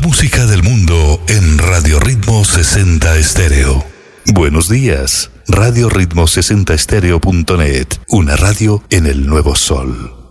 música del mundo en Radio Ritmo 60 Estéreo. Buenos días, Radio Ritmo 60 Estéreo.net, una radio en el nuevo sol.